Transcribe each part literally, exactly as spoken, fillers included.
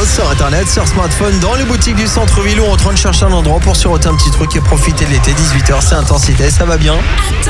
sur internet, sur smartphone, dans les boutiques du centre-ville ou en train de chercher un endroit pour siroter un petit truc et profiter de l'été. dix-huit heures, c'est Intensité, ça va bien.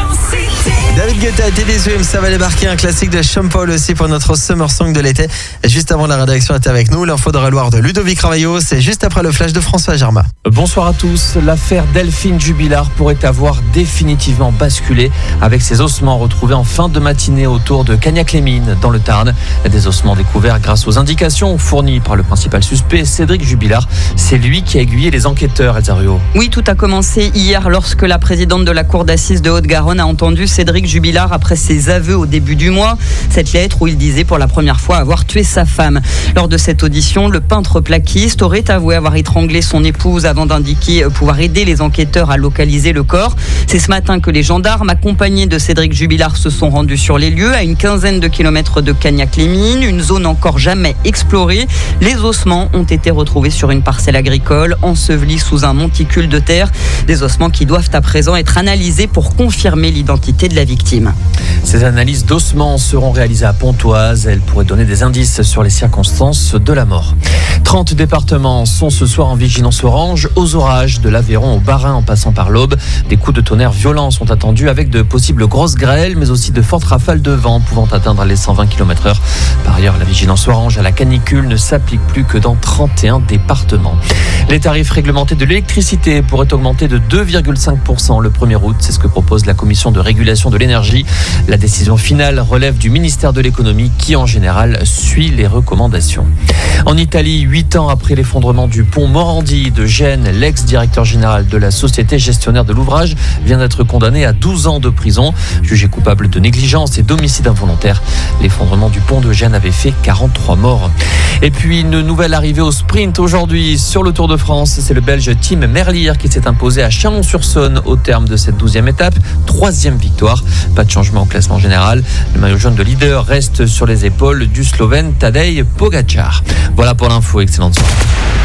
David Guetta et Teddy Swims, ça va débarquer, un classique de Sean Paul aussi pour notre Summer Song de l'été. Juste avant, la rédaction était avec nous, l'info de Réloir de Ludovic Ravaillot, c'est juste après le flash de François Germain. Bonsoir à tous. L'affaire Delphine Jubilard pourrait avoir définitivement basculé avec ses ossements retrouvés en fin de matinée autour de Cagnac-les-Mines dans le Tarn. Des ossements découverts grâce aux indications fournies par le principal suspect, Cédric Jubilard. C'est lui qui a aiguillé les enquêteurs, Elsa Ruot. Oui, tout a commencé hier lorsque la présidente de la cour d'assises de Haute-Garonne a entendu Cédric Jubilard après ses aveux au début du mois. Cette lettre où il disait pour la première fois avoir tué sa femme. Lors de cette audition, le peintre plaquiste aurait avoué avoir étranglé son épouse avant d'indiquer pouvoir aider les enquêteurs à localiser le corps. C'est ce matin que les gendarmes, accompagnés de Cédric Jubilard, se sont rendus sur les lieux, à une quinzaine de kilomètres de Cagnac-les-Mines, une zone encore jamais explorée. Les ossements ont été retrouvés sur une parcelle agricole, ensevelis sous un monticule de terre. Des ossements qui doivent à présent être analysés pour confirmer l'identité de la victime. Ces analyses d'ossements seront réalisées à Pontoise. Elles pourraient donner des indices sur les circonstances de la mort. trente départements sont ce soir en vigilance orange aux orages, de l'Aveyron au Bas-Rhin en passant par l'Aube. Des coups de tonnerre violents sont attendus avec de possibles grosses grêles, mais aussi de fortes rafales de vent pouvant atteindre les cent vingt kilomètres heure. Par ailleurs, la vigilance orange à la canicule ne s'applique plus que dans trente et un départements. Les tarifs réglementés de l'électricité pourraient augmenter de deux virgule cinq pour cent le premier août. C'est ce que propose la Commission de régulation de l'énergie. La décision finale relève du ministère de l'économie qui, en général, suit les recommandations. En Italie, huit ans après l'effondrement du pont Morandi de Gênes, l'ex-directeur général de la société gestionnaire de l'ouvrage vient d'être condamné à douze ans de prison. Jugé coupable de négligence et d'homicide involontaire, l'effondrement du pont de Gênes avait fait quarante-trois morts. Et puis une nouvelle arrivée au sprint aujourd'hui sur le Tour de France. C'est le Belge Tim Merlier qui s'est imposé à Chalon-sur-Saône au terme de cette douzième étape. Troisième victoire. Pas de changement au classement général. Le maillot jaune de leader reste sur les épaules du Slovène Tadej Pogačar. Voilà pour l'info. Excellente soirée.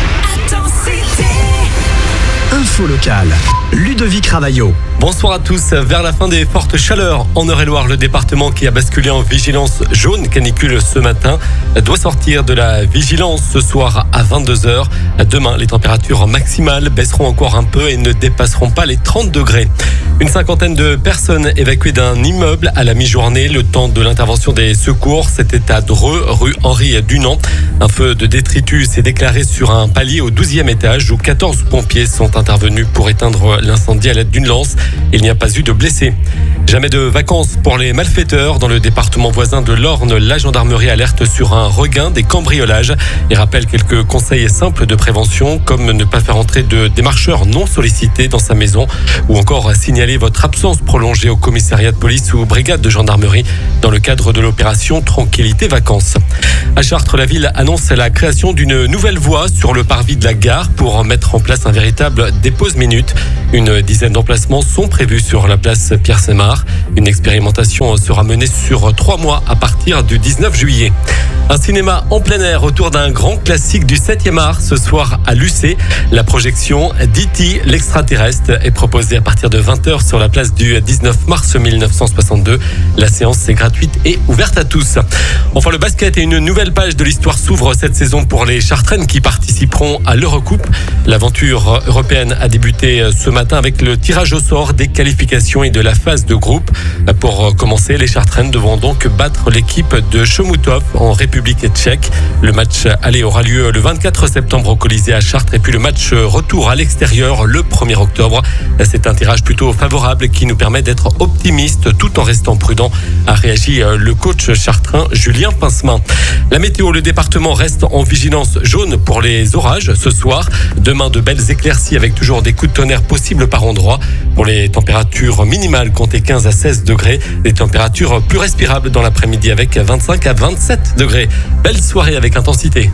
Info locale, Ludovic Ravaillot. Bonsoir à tous. Vers la fin des fortes chaleurs en Eure-et-Loire, le département qui a basculé en vigilance jaune canicule ce matin doit sortir de la vigilance ce soir à vingt-deux heures. Demain, les températures maximales baisseront encore un peu et ne dépasseront pas les trente degrés. Une cinquantaine de personnes évacuées d'un immeuble à la mi-journée, le temps de l'intervention des secours. C'était à Dreux, rue Henri Dunant. Un feu de détritus s'est déclaré sur un palier au douzième étage où quatorze pompiers sont intervenus pour éteindre l'incendie à l'aide d'une lance. Il n'y a pas eu de blessés. Jamais de vacances pour les malfaiteurs. Dans le département voisin de l'Orne, la gendarmerie alerte sur un regain des cambriolages et rappelle quelques conseils simples de prévention, comme ne pas faire entrer de démarcheurs non sollicités dans sa maison ou encore signaler votre absence prolongée au commissariat de police ou brigade de gendarmerie dans le cadre de l'opération Tranquillité Vacances. À Chartres, la ville annonce la création d'une nouvelle voie sur le parvis de la gare pour mettre en place un véritable dépose-minute. Une dizaine d'emplacements sont prévus sur la place Pierre-Sémard. Une expérimentation sera menée sur trois mois à partir du dix-neuf juillet. Un cinéma en plein air autour d'un grand classique du septième art ce soir à Lucé. La projection d'E T l'extraterrestre est proposée à partir de vingt heures sur la place du dix-neuf mars mille neuf cent soixante-deux. La séance est gratuite et ouverte à tous. Enfin, le basket et une nouvelle page de l'histoire s'ouvre cette saison pour les Chartraines qui participeront à l'Eurocoupe. L'aventure européenne a débuté ce matin avec le tirage au sort des qualifications et de la phase de groupe. Pour commencer, les Chartraines devront donc battre l'équipe de Chomutov en République tchèque. Le match aller aura lieu le vingt-quatre septembre au Colisée à Chartres et puis le match retour à l'extérieur le premier octobre. C'est un tirage plutôt favorable qui nous permet d'être optimiste tout en restant prudent, a réagi le coach chartrain Julien Pincemin. La météo, le département reste en vigilance jaune pour les orages ce soir. Demain, de belles éclaircies avec toujours des coups de tonnerre possibles par endroit. Pour les températures minimales, comptez quinze à seize degrés. Les températures plus respirables dans l'après-midi avec vingt-cinq à vingt-sept degrés. Belle soirée avec Intensité.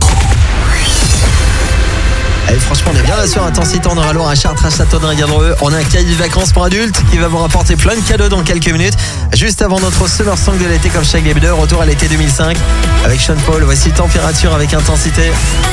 Et franchement, on est bien là sur Intensité en Eure-et-Loire à Chartres, à Châteauneuf-Gadreux. On a un cahier de vacances pour adultes qui va vous rapporter plein de cadeaux dans quelques minutes. Juste avant notre Summer Song de l'été, comme chaque début d'heure, retour à l'été deux mille cinq avec Sean Paul. Voici Température avec Intensité.